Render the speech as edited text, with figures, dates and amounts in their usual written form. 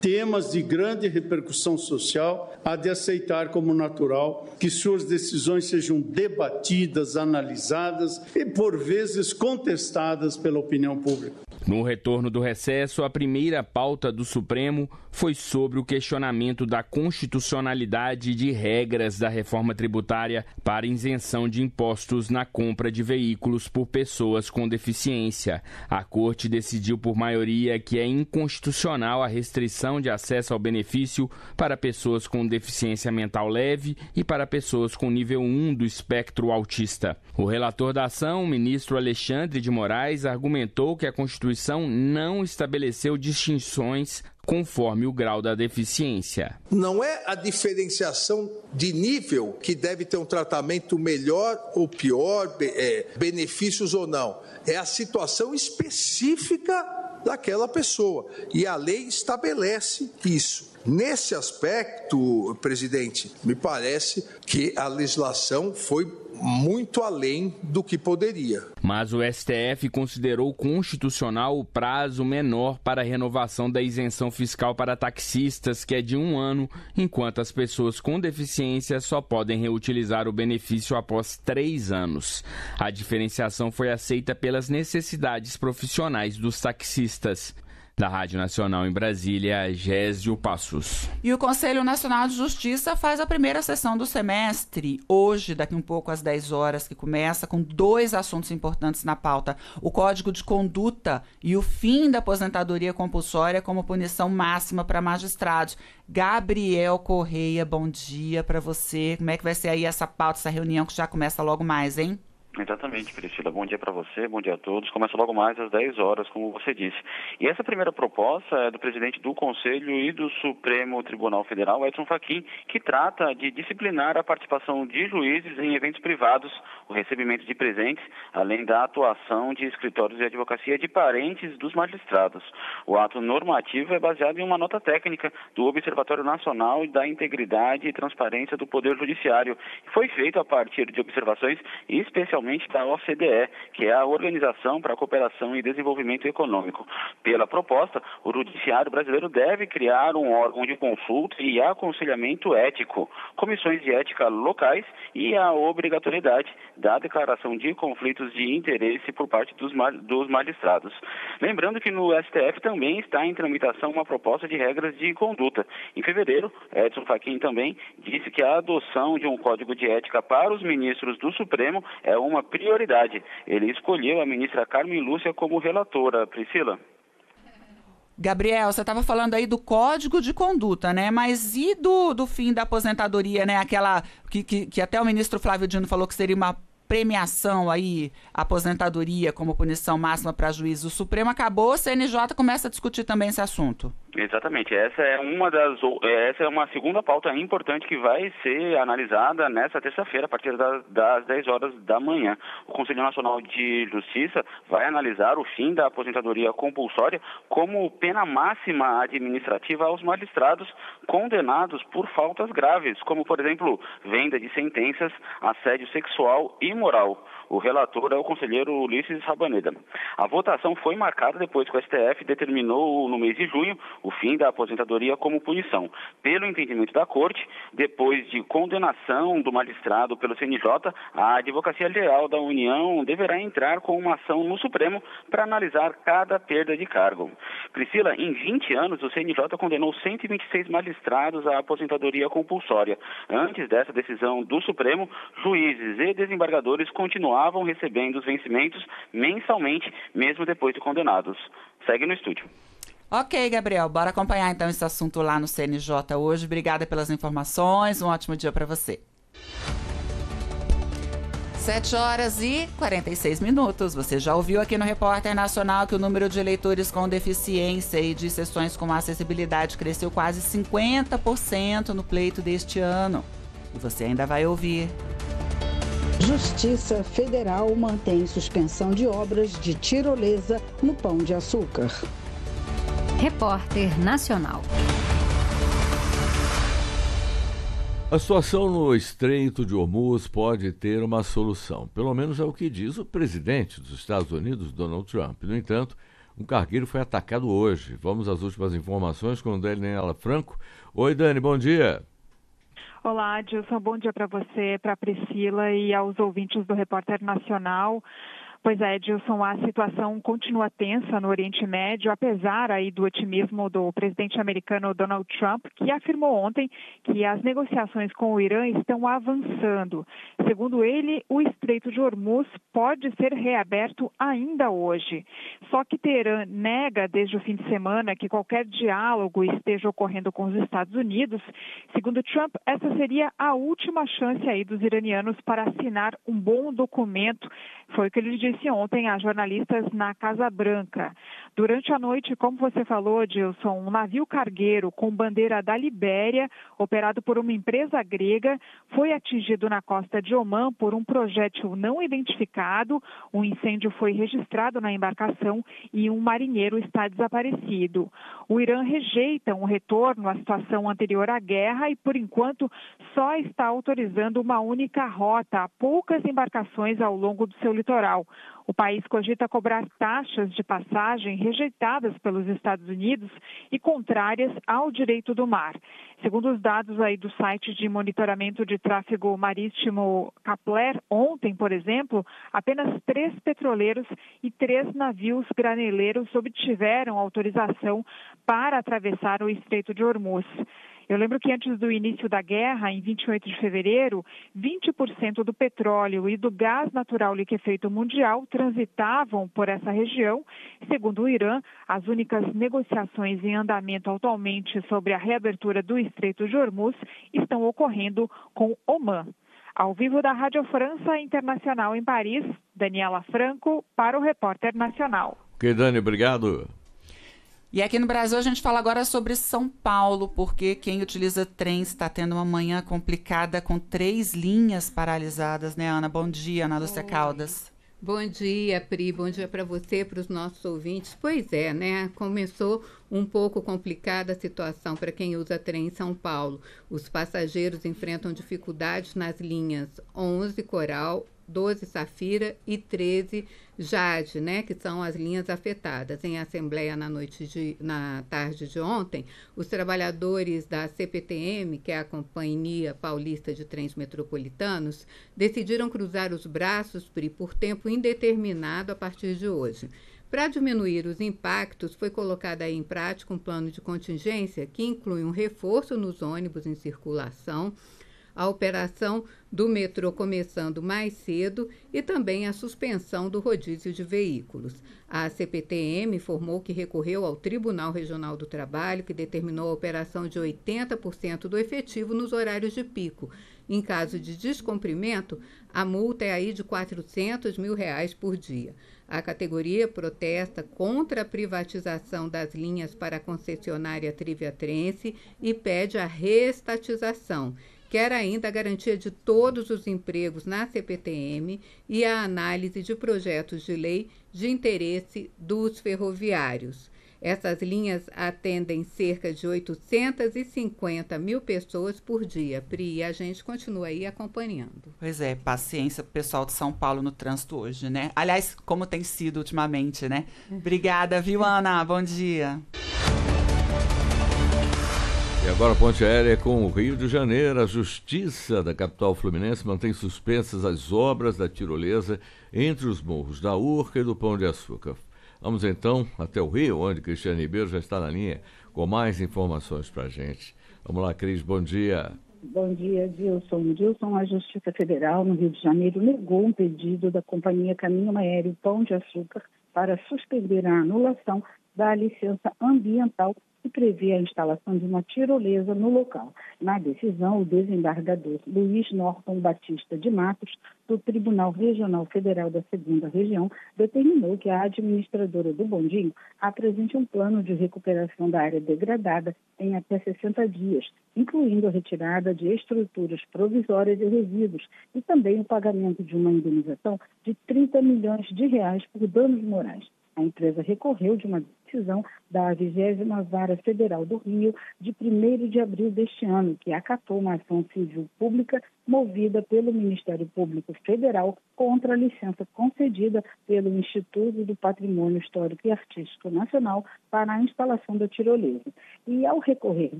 temas de grande repercussão social, há de aceitar como natural que suas decisões sejam debatidas, analisadas e, por vezes, contestadas pela opinião pública. No retorno do recesso, a primeira pauta do Supremo foi sobre o questionamento da constitucionalidade de regras da reforma tributária para isenção de impostos na compra de veículos por pessoas com deficiência. A Corte decidiu por maioria que é inconstitucional a restrição de acesso ao benefício para pessoas com deficiência mental leve e para pessoas com nível 1 do espectro autista. O relator da ação, o ministro Alexandre de Moraes, argumentou que a Constituição não estabeleceu distinções conforme o grau da deficiência. Não é a diferenciação de nível que deve ter um tratamento melhor ou pior, benefícios ou não. É a situação específica daquela pessoa. E a lei estabelece isso. Nesse aspecto, presidente, me parece que a legislação foi muito além do que poderia. Mas o STF considerou constitucional o prazo menor para a renovação da isenção fiscal para taxistas, que é de 1 ano, enquanto as pessoas com deficiência só podem reutilizar o benefício após 3 anos. A diferenciação foi aceita pelas necessidades profissionais dos taxistas. Da Rádio Nacional em Brasília, Gésio Passos. E o Conselho Nacional de Justiça faz a primeira sessão do semestre, hoje, daqui um pouco às 10 horas, que começa com 2 assuntos importantes na pauta: o Código de Conduta e o fim da aposentadoria compulsória como punição máxima para magistrados. Gabriel Correia, bom dia para você. Como é que vai ser aí essa pauta, essa reunião que já começa logo mais, hein? Exatamente, Priscila. Bom dia para você, bom dia a todos. Começa logo mais às 10 horas, como você disse. E essa primeira proposta é do presidente do Conselho e do Supremo Tribunal Federal, Edson Fachin, que trata de disciplinar a participação de juízes em eventos privados, o recebimento de presentes, além da atuação de escritórios de advocacia de parentes dos magistrados. O ato normativo é baseado em uma nota técnica do Observatório Nacional da Integridade e Transparência do Poder Judiciário, que foi feito a partir de observações especialmente da OCDE, que é a Organização para a Cooperação e Desenvolvimento Econômico. Pela proposta, o Judiciário brasileiro deve criar um órgão de consulta e aconselhamento ético, comissões de ética locais e a obrigatoriedade da declaração de conflitos de interesse por parte dos magistrados. Lembrando que no STF também está em tramitação uma proposta de regras de conduta. Em fevereiro, Edson Fachin também disse que a adoção de um código de ética para os ministros do Supremo é uma prioridade. Ele escolheu a ministra Carmen Lúcia como relatora. Priscila? Gabriel, você estava falando aí do Código de Conduta, né? Mas e do fim da aposentadoria, né? Aquela que até o ministro Flávio Dino falou que seria uma premiação aí, aposentadoria como punição máxima para juízes. O Supremo acabou, o CNJ começa a discutir também esse assunto. Exatamente, essa é uma segunda pauta importante que vai ser analisada nessa terça-feira, a partir das 10 horas da manhã. O Conselho Nacional de Justiça vai analisar o fim da aposentadoria compulsória como pena máxima administrativa aos magistrados condenados por faltas graves, como, por exemplo, venda de sentenças, assédio sexual e moral. O relator é o conselheiro Ulisses Rabaneda. A votação foi marcada depois que o STF determinou no mês de junho o fim da aposentadoria como punição. Pelo entendimento da Corte, depois de condenação do magistrado pelo CNJ, a Advocacia Geral da União deverá entrar com uma ação no Supremo para analisar cada perda de cargo. Priscila, em 20 anos, o CNJ condenou 126 magistrados à aposentadoria compulsória. Antes dessa decisão do Supremo, juízes e desembargadores continuavam recebendo os vencimentos mensalmente, mesmo depois de condenados. Segue no estúdio. Ok, Gabriel, bora acompanhar então esse assunto lá no CNJ hoje. Obrigada pelas informações, um ótimo dia para você. 7h46. Você já ouviu aqui no Repórter Nacional que o número de eleitores com deficiência e de sessões com acessibilidade cresceu quase 50% no pleito deste ano. E você ainda vai ouvir. Justiça Federal mantém suspensão de obras de tirolesa no Pão de Açúcar. Repórter Nacional. A situação no Estreito de Hormuz pode ter uma solução. Pelo menos é o que diz o presidente dos Estados Unidos, Donald Trump. No entanto, Um cargueiro foi atacado hoje. Vamos às últimas informações com Daniela Franco. Oi, Dani, bom dia. Olá, Adilson, bom dia para você, para a Priscila e aos ouvintes do Repórter Nacional. Pois é, Edilson, a situação continua tensa no Oriente Médio, apesar aí do otimismo do presidente americano Donald Trump, que afirmou ontem que as negociações com o Irã estão avançando. Segundo ele, o Estreito de Hormuz pode ser reaberto ainda hoje. Só que Teherã nega desde o fim de semana que qualquer diálogo esteja ocorrendo com os Estados Unidos. Segundo Trump, essa seria a última chance aí dos iranianos para assinar um bom documento. Foi o que ele disse ontem a jornalistas na Casa Branca. Durante a noite, como você falou, Dilson, um navio cargueiro com bandeira da Libéria, operado por uma empresa grega, foi atingido na costa de Omã por um projétil não identificado. Um incêndio foi registrado na embarcação e um marinheiro está desaparecido. O Irã rejeita um retorno à situação anterior à guerra e, por enquanto, só está autorizando uma única rota a poucas embarcações ao longo do seu litoral. O país cogita cobrar taxas de passagem rejeitadas pelos Estados Unidos e contrárias ao direito do mar. Segundo os dados aí do site de monitoramento de tráfego marítimo Kepler, ontem, por exemplo, apenas 3 petroleiros e 3 navios graneleiros obtiveram autorização para atravessar o Estreito de Hormuz. Eu lembro que antes do início da guerra, em 28 de fevereiro, 20% do petróleo e do gás natural liquefeito mundial transitavam por essa região. Segundo o Irã, as únicas negociações em andamento atualmente sobre a reabertura do Estreito de Hormuz estão ocorrendo com Omã. Ao vivo da Rádio França Internacional em Paris, Daniela Franco para o Repórter Nacional. Ok, Dani, obrigado. E aqui no Brasil a gente fala agora sobre São Paulo, porque quem utiliza trem está tendo uma manhã complicada com 3 linhas paralisadas, né, Ana? Bom dia, Ana Lúcia Caldas. Bom dia, Pri. Bom dia para você, para os nossos ouvintes. Pois é, né? Começou um pouco complicada a situação para quem usa trem em São Paulo. Os passageiros enfrentam dificuldades nas linhas 11 Coral, 12 Safira e 13 Jade, né, que são as linhas afetadas. Em assembleia na tarde de ontem, os trabalhadores da CPTM, que é a Companhia Paulista de Trens Metropolitanos, decidiram cruzar os braços, Pri, por tempo indeterminado a partir de hoje. Para diminuir os impactos, foi colocado aí em prática um plano de contingência que inclui um reforço nos ônibus em circulação, a operação do metrô começando mais cedo e também a suspensão do rodízio de veículos. A CPTM informou que recorreu ao Tribunal Regional do Trabalho, que determinou a operação de 80% do efetivo nos horários de pico. Em caso de descumprimento, a multa é aí de R$400 mil por dia. A categoria protesta contra a privatização das linhas para a concessionária Triviatrense e pede a reestatização. Quer ainda a garantia de todos os empregos na CPTM e a análise de projetos de lei de interesse dos ferroviários. Essas linhas atendem cerca de 850 mil pessoas por dia. Pri, e a gente continua aí acompanhando. Pois é, paciência pro pessoal de São Paulo no trânsito hoje, né? Aliás, como tem sido ultimamente, né? Obrigada, viu, Ana? Bom dia. E agora a ponte aérea com o Rio de Janeiro. A Justiça da capital fluminense mantém suspensas as obras da tirolesa entre os morros da Urca e do Pão de Açúcar. Vamos então até o Rio, onde Cristiane Ribeiro já está na linha com mais informações para a gente. Vamos lá, Cris, bom dia. Bom dia, Dilson. A Justiça Federal no Rio de Janeiro negou um pedido da Companhia Caminho Aéreo Pão de Açúcar para suspender a anulação da licença ambiental que prevê a instalação de uma tirolesa no local. Na decisão, o desembargador Luiz Norton Batista de Matos, do Tribunal Regional Federal da 2ª Região, determinou que a administradora do bondinho apresente um plano de recuperação da área degradada em até 60 dias, incluindo a retirada de estruturas provisórias e resíduos e também o pagamento de uma indenização de R$30 milhões por danos morais. A empresa recorreu de uma decisão da 20ª Vara Federal do Rio, de 1º de abril deste ano, que acatou uma ação civil pública movida pelo Ministério Público Federal contra a licença concedida pelo Instituto do Patrimônio Histórico e Artístico Nacional para a instalação da tirolesa. E ao recorrer